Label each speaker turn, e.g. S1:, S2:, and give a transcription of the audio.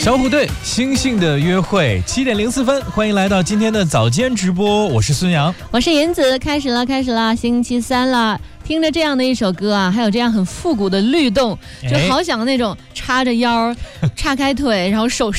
S1: 小虎队星星的约会7:04，欢迎来到今天的早间直播，我是孙杨，
S2: 我是银子，开始了，星期三了。听着这样的一首歌啊，还有这样很复古的律动，就好想那种叉着腰、岔开腿，然后手